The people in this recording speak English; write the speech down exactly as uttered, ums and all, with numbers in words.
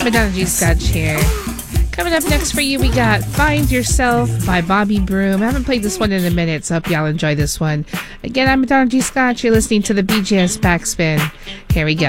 Madonna G. Scotch here. Coming up next for you, we got Find Yourself by Bobby Broom. I haven't played this one in a minute, so I hope y'all enjoy this one. Again, I'm Madonna G. Scotch. You're listening to the B J S Backspin. Here we go.